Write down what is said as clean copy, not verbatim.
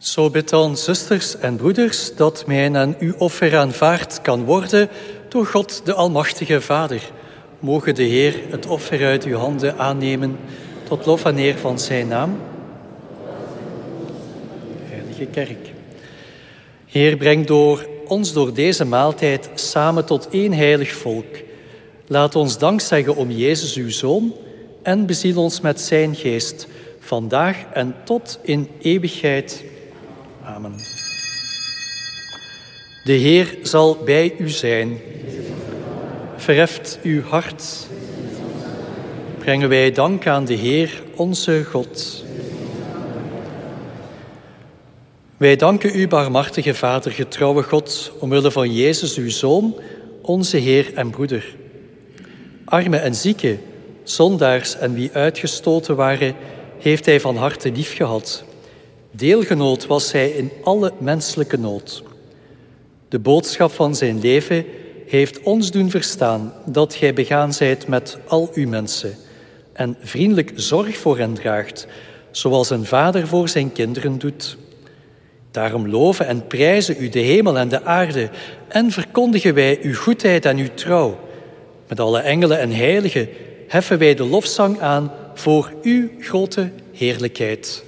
Zo bid dan, zusters en broeders, dat mijn en uw offer aanvaard kan worden door God de Almachtige Vader. Mogen de Heer het offer uit uw handen aannemen tot lof en eer van zijn naam. Heilige Kerk. Heer, breng ons door deze maaltijd samen tot één heilig volk. Laat ons dank zeggen om Jezus, uw Zoon, en beziel ons met zijn geest, vandaag en tot in eeuwigheid. Amen. De Heer zal bij u zijn. Verheft uw hart. Brengen wij dank aan de Heer, onze God. Wij danken u, barmhartige Vader, getrouwe God, omwille van Jezus, uw Zoon, onze Heer en broeder. Armen en zieken, zondaars en wie uitgestoten waren, heeft hij van harte liefgehad. Deelgenoot was hij in alle menselijke nood. De boodschap van zijn leven heeft ons doen verstaan dat gij begaan zijt met al uw mensen en vriendelijk zorg voor hen draagt, zoals een vader voor zijn kinderen doet. Daarom loven en prijzen u de hemel en de aarde en verkondigen wij uw goedheid en uw trouw. Met alle engelen en heiligen heffen wij de lofzang aan voor uw grote heerlijkheid.